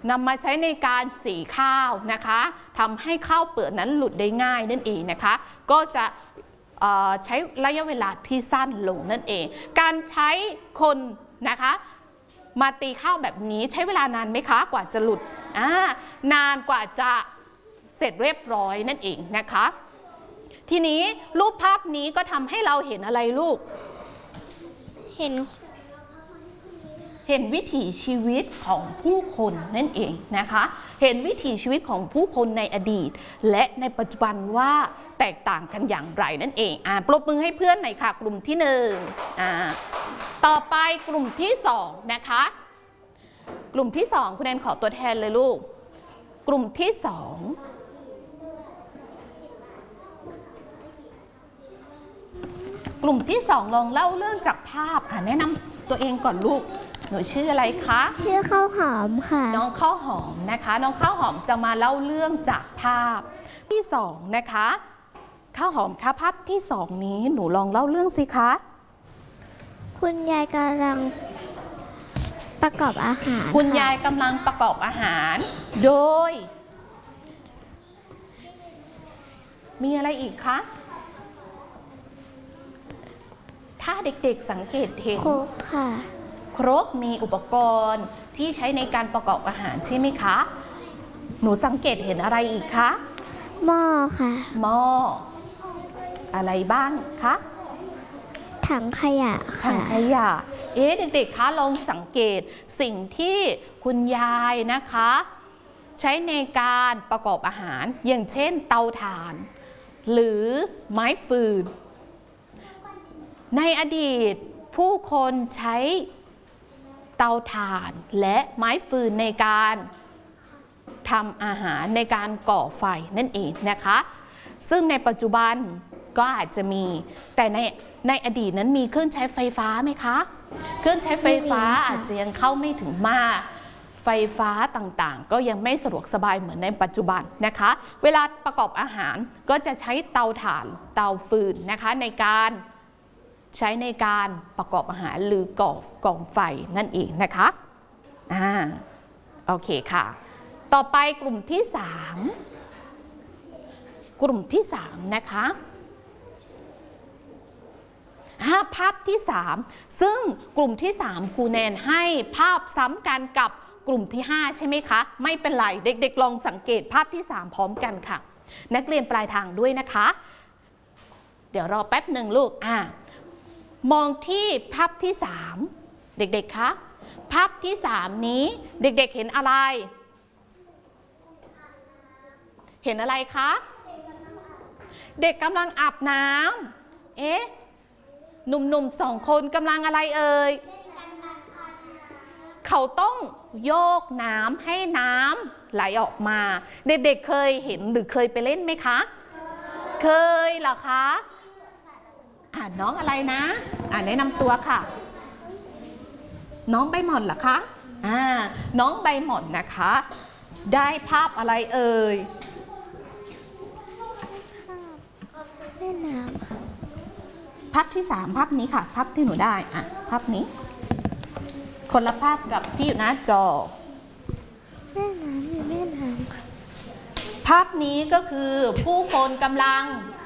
นำมาใช้ในการสีข้าวนะคะทำให้ข้าวเปลือกนั้นหลุดได้ง่ายนั่นเองนะคะก็จะใช้ระยะเวลาที่สั้นลงนั่นเองการใช้คนนะคะมาตีข้าวแบบนี้ใช้เวลานานไหมคะกว่าจะหลุดนานกว่าจะเสร็จเรียบร้อยนั่นเองนะคะทีนี้รูปภาพนี้ก็ทำให้เราเห็นอะไรลูกเห็นวิถีชีวิตของผู้คนนั่นเองนะคะเห็นวิถีชีวิตของผู้คนในอดีตและในปัจจุบันว่าแตกต่างกันอย่างไรนั่นเองปรบมือให้เพื่อนหน่อยค่ะกลุ่มที่1ต่อไปกลุ่มที่2นะคะกลุ่มที่2คุณแอนขอตัวแทนเลยลูกกลุ่มที่2กลุ่มที่2ลองเล่าเรื่องจากภาพแนะนำตัวเองก่อนลูกหนูชื่ออะไรคะชื่อข้าวหอมค่ะน้องข้าวหอมนะคะน้องข้าวหอมจะมาเล่าเรื่องจากภาพที่2นะคะข้าวหอมคะภาพที่2นี้หนูลองเล่าเรื่องสิคะคุณยายกำลังประกอบอาหารคุณยายกำลังประกอบอาหารโดยมีอะไรอีกคะถ้าเด็กๆสังเกตเห็นครกค่ะครกมีอุปกรณ์ที่ใช้ในการประกอบอาหารใช่ไหมคะหนูสังเกตเห็นอะไรอีกคะหม้อค่ะหม้ออะไรบ้างคะถังขยะค่ะถังขยะเด็กๆคะลองสังเกตสิ่งที่คุณยายนะคะใช้ในการประกอบอาหารอย่างเช่นเตาถ่านหรือไม้ฟืนในอดีตผู้คนใช้เตาถ่านและไม้ฟืนในการทำอาหารในการก่อไฟนั่นเองนะคะซึ่งในปัจจุบันก็อาจจะมีแต่ในอดีตนั้นมีเครื่องใช้ไฟฟ้าไหมคะเครื่องใช้ไฟฟ้าอาจจะยังเข้าไม่ถึงมากไฟฟ้าต่างๆก็ยังไม่สะดวกสบายเหมือนในปัจจุบันนะคะเวลาประกอบอาหารก็จะใช้เตาถ่านเตาฟืนนะคะในการใช้ในการประกอบอาหารหรือก่อกองไฟนั่นเองนะคะโอเคค่ะต่อไปกลุ่มที่3กลุ่มที่3นะคะภาพที่3ซึ่งกลุ่มที่3ครูแนนให้ภาพซ้ำกันกับกลุ่มที่5ใช่ไหมคะไม่เป็นไรเด็กๆลองสังเกตภาพที่3พร้อมกันค่ะนักเรียนปลายทางด้วยนะคะเดี๋ยวรอแป๊บหนึ่งลูกมองที่ภาพที่3เด็กๆคะภาพที่3นี้เด็กๆเห็นอะไรเห็นอะไรคะเด็กกำลังอาบน้ำหนุ่มๆ2คนกำลังอะไรเอ่ยเขาต้องโยกน้ำให้น้ำไหลออกมาเด็กๆเคยเห็นหรือเคยไปเล่นไหมคะเคยเหรอคะน้องอะไรนะแนะนำตัวค่ะน้องใบหม่อนเหรอคะน้องใบหม่อนนะคะได้ภาพอะไรเอ่ยแม่น้ำค่ะภาพที่3ภาพนี้ค่ะภาพที่หนูได้ภาพนี้คนละภาพกับที่อยู่หน้าจอแม่น้ำอยู่แม่น้ำค่ะภาพนี้ก็คือผู้คนกำลัง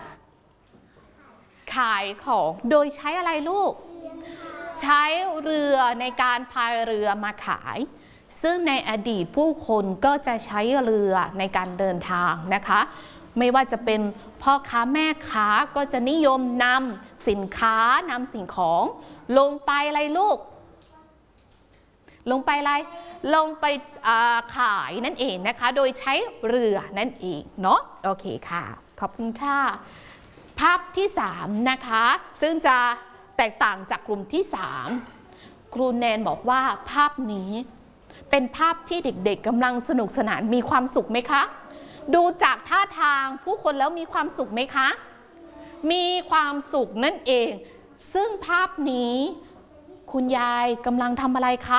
ขายของโดยใช้อะไรลูกใช้เรือในการพายเรือมาขายซึ่งในอดีตผู้คนก็จะใช้เรือในการเดินทางนะคะไม่ว่าจะเป็นพ่อค้าแม่ค้าก็จะนิยมนำสินค้านำสิ่งของลงไปอะไรลูกลงไปอะไรลงไปขายนั่นเองนะคะโดยใช้เรือนั่นเองเนาะโอเคค่ะขอบคุณค่ะภาพที่3นะคะซึ่งจะแตกต่างจากกลุ่มที่3ครูแนนบอกว่าภาพนี้เป็นภาพที่เด็กๆกำลังสนุกสนานมีความสุขไหมคะดูจากท่าทางผู้คนแล้วมีความสุขไหมคะมีความสุขนั่นเองซึ่งภาพนี้คุณยายกำลังทำอะไรคะ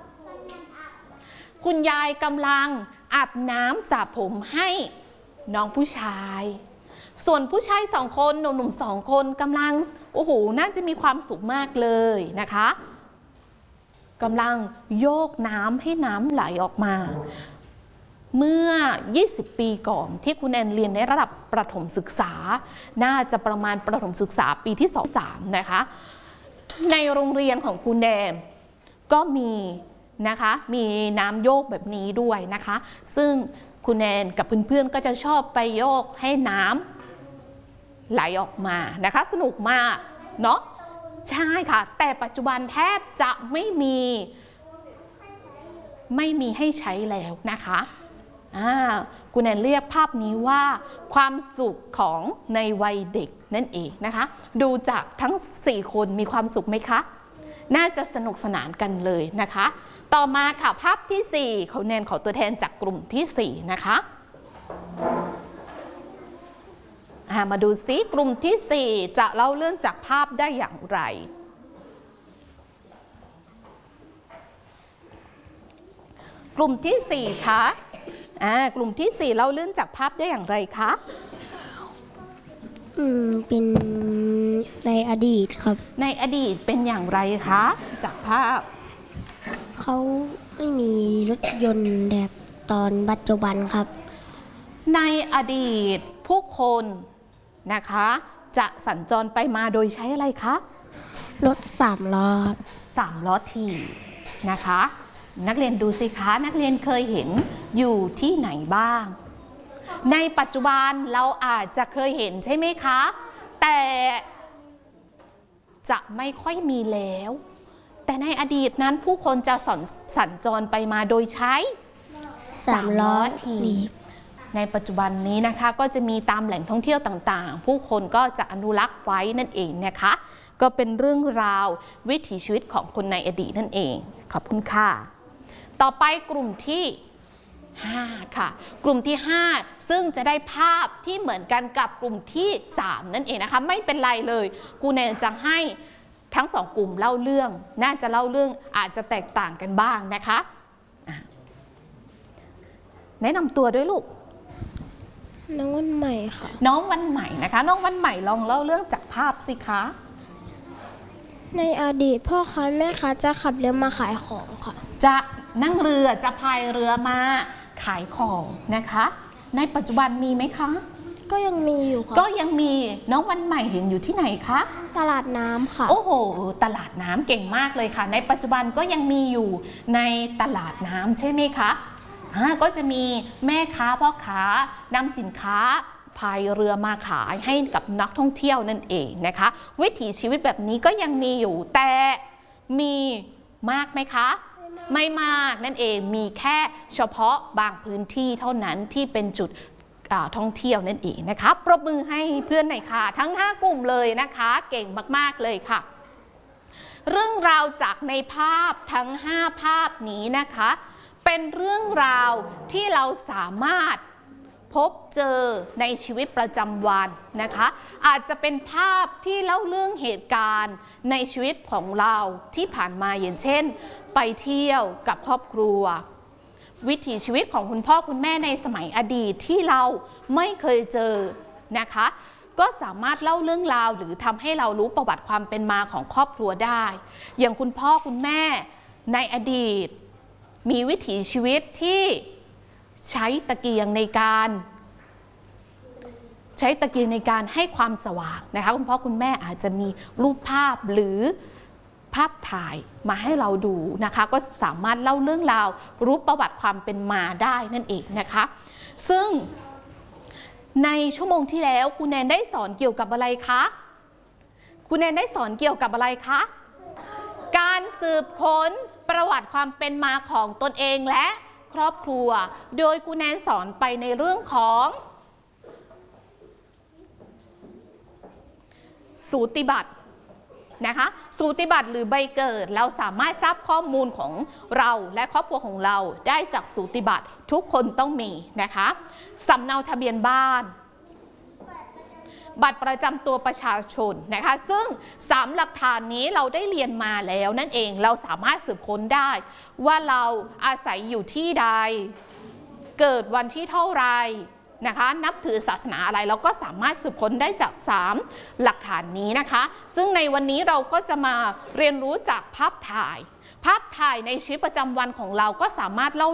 คุณยายกำลังอาบน้ำสระผมให้น้องผู้ชายส่วนผู้ชาย2คนหนุ่มๆ2คนกำลังน่าจะมีความสุขมากเลยนะคะกำลังโยกน้ำให้น้ำไหลออกมาเมื่อ 20 ปีก่อนที่คุณแอนเรียนในระดับประถมศึกษาน่าจะประมาณประถมศึกษาปีที่ 2-3 นะคะในโรงเรียนของคุณแอนก็มีนะคะมีน้ำโยกแบบนี้ด้วยนะคะซึ่งคุณแอนกับเพื่อนๆก็จะชอบไปโยกให้น้ำไหลออกมานะคะสนุกมากเนาะใช่ค่ะแต่ปัจจุบันแทบจะไม่มีให้ใช้แล้วนะคะคุณแอนเรียกภาพนี้ว่าความสุขของในวัยเด็กนั่นเองนะคะดูจากทั้ง4คนมีความสุขไหมคะน่าจะสนุกสนานกันเลยนะคะต่อมาค่ะภาพที่4เขาแนนขอตัวแทนจากกลุ่มที่4นะคะมาดูซิกลุ่มที่4จะเล่าเรื่องจากภาพได้อย่างไรกลุ่มที่4คะกลุ่มที่4เล่าเรื่องจากภาพได้อย่างไรคะเป็นในอดีตครับในอดีตเป็นอย่างไรคะจากภาพเขาไม่มีรถยนต์แบบตอนปัจจุบันครับในอดีตผู้คนนะคะจะสัญจรไปมาโดยใช้อะไรคะรถ3 ล้อถีบนะคะนักเรียนดูสิคะนักเรียนเคยเห็นอยู่ที่ไหนบ้างในปัจจุบันเราอาจจะเคยเห็นใช่ไหมคะแต่จะไม่ค่อยมีแล้วแต่ในอดีตนั้นผู้คนจะสัญจรไปมาโดยใช้ 3 ล้อถีบในปัจจุบันนี้นะคะก็จะมีตามแหล่งท่องเที่ยวต่างๆผู้คนก็จะอนุรักษ์ไว้นั่นเองนะคะก็เป็นเรื่องราววิถีชีวิตของคนในอดีตนั่นเองขอบคุณค่ะต่อไปกลุ่มที่5ค่ะกลุ่มที่5ซึ่งจะได้ภาพที่เหมือนกันกับกลุ่มที่3นั่นเองนะคะไม่เป็นไรเลยครูแนนจะให้ทั้ง2กลุ่มเล่าเรื่องน่าจะเล่าเรื่องอาจจะแตกต่างกันบ้างนะคะแนะนำตัวด้วยลูกน้องวันใหม่ค่ะน้องวันใหม่นะคะน้องวันใหม่ลองเล่าเรื่องจากภาพสิคะในอดีตพ่อค้าแม่ค้าจะขับเรือมาขายของค่ะจะนั่งเรือจะพายเรือมาขายของนะคะในปัจจุบันมีไหมคะก็ยังมีอยู่ค่ะก็ยังมีน้องวันใหม่เห็นอยู่ที่ไหนคะตลาดน้ำค่ะโอ้โหตลาดน้ำเก่งมากเลยค่ะในปัจจุบันก็ยังมีอยู่ในตลาดน้ำใช่ไหมคะก็จะมีแม่ค้าพ่อค้านำสินค้าพายเรือมาขายให้กับนักท่องเที่ยวนั่นเองนะคะวิถีชีวิตแบบนี้ก็ยังมีอยู่แต่มีมากไหมคะไม่มากนั่นเองมีแค่เฉพาะบางพื้นที่เท่านั้นที่เป็นจุดท่องเที่ยวนั่นเองนะคะปรบมือให้เพื่อนหน่อยค่ะทั้ง5กลุ่มเลยนะคะเก่งมากๆเลยค่ะเรื่องราวจากในภาพทั้ง5ภาพนี้นะคะเป็นเรื่องราวที่เราสามารถพบเจอในชีวิตประจำวันนะคะอาจจะเป็นภาพที่เล่าเรื่องเหตุการณ์ในชีวิตของเราที่ผ่านมาอย่างเช่นไปเที่ยวกับครอบครัววิถีชีวิตของคุณพ่อคุณแม่ในสมัยอดีตที่เราไม่เคยเจอนะคะก็สามารถเล่าเรื่องราวหรือทำให้เรารู้ประวัติความเป็นมาของครอบครัวได้อย่างคุณพ่อคุณแม่ในอดีตมีวิถีชีวิตที่ใช้ตะเกียงในการให้ความสว่างนะคะคุณพ่อคุณแม่อาจจะมีรูปภาพหรือภาพถ่ายมาให้เราดูนะคะก็สามารถเล่าเรื่องราวรู้ประวัติความเป็นมาได้นั่นเองนะคะซึ่งในชั่วโมงที่แล้วครูแนนได้สอนเกี่ยวกับอะไรคะครูแนนได้สอนเกี่ยวกับอะไรคะการสืบค้นประวัติความเป็นมาของตนเองและครอบครัวโดยครูแนนสอนไปในเรื่องของสูติบัตรนะคะสูติบัตรหรือใบเกิดเราสามารถทราบข้อมูลของเราและครอบครัวของเราได้จากสูติบัตรทุกคนต้องมีนะคะสำเนาทะเบียนบ้านบัตรประจำตัวประชาชนนะคะซึ่ง3หลักฐานนี้เราได้เรียนมาแล้วนั่นเองเราสามารถสืบค้นได้ว่าเราอาศัยอยู่ที่ใดเกิดวันที่เท่าไรนะคะนับถือศาสนาอะไรเราก็สามารถสืบค้นได้จาก3หลักฐานนี้นะคะซึ่งในวันนี้เราก็จะมาเรียนรู้จากภาพถ่ายภาพถ่ายในชีวิตประจำวันของเราก็สามารถเล่า